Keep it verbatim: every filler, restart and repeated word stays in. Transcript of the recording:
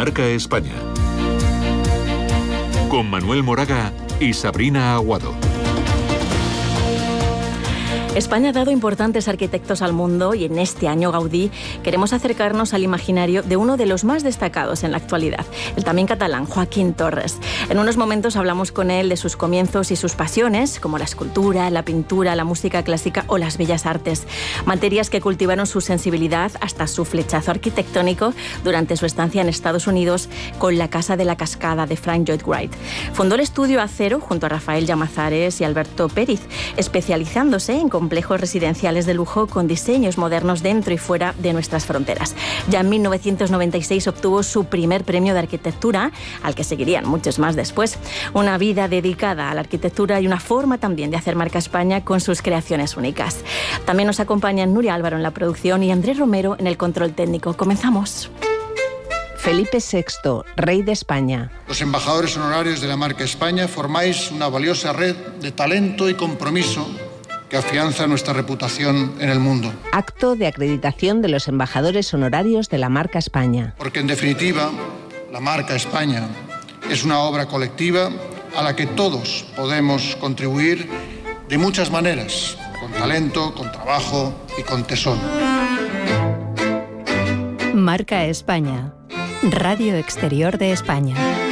Marca España. Con Manuel Moraga y Sabrina Aguado. España ha dado importantes arquitectos al mundo y en este año Gaudí queremos acercarnos al imaginario de uno de los más destacados en la actualidad, el también catalán Joaquín Torres. En unos momentos hablamos con él de sus comienzos y sus pasiones, como la escultura, la pintura, la música clásica o las bellas artes, materias que cultivaron su sensibilidad hasta su flechazo arquitectónico durante su estancia en Estados Unidos con la Casa de la Cascada de Frank Lloyd Wright. Fundó el estudio Acero junto a Rafael Llamazares y Alberto Périz, especializándose en complejos residenciales de lujo con diseños modernos dentro y fuera de nuestras fronteras. Ya en mil novecientos noventa y seis obtuvo su primer premio de arquitectura, al que seguirían muchos más después. Una vida dedicada a la arquitectura y una forma también de hacer marca España con sus creaciones únicas. También nos acompañan Nuria Álvaro en la producción y Andrés Romero en el control técnico. Comenzamos. Felipe sexto, rey de España. Los embajadores honorarios de la marca España formáis una valiosa red de talento y compromiso que afianza nuestra reputación en el mundo. Acto de acreditación de los embajadores honorarios de la marca España. Porque en definitiva, la marca España es una obra colectiva a la que todos podemos contribuir de muchas maneras, con talento, con trabajo y con tesón. Marca España, Radio Exterior de España.